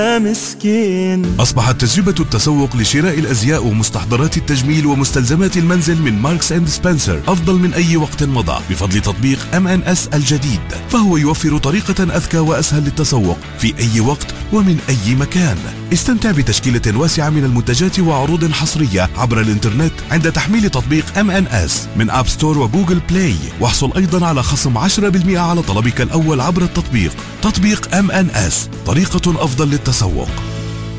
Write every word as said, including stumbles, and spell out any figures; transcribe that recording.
مسكين. أصبحت تجربة التسوق لشراء الأزياء ومستحضرات التجميل ومستلزمات المنزل من ماركس أند سبنسر أفضل من أي وقت مضى بفضل تطبيق إم إن إس الجديد، فهو يوفر طريقة أذكى وأسهل للتسوق في أي وقت ومن أي مكان. استمتع بتشكيلة واسعة من المنتجات وعروض حصرية عبر الإنترنت عند تحميل تطبيق إم إن إس من أب ستور وجوجل بلاي، واحصل أيضا على خصم عشرة بالمئة على طلبك الأول عبر التطبيق. تطبيق إم إن إس، طريقة أفضل للتسوق.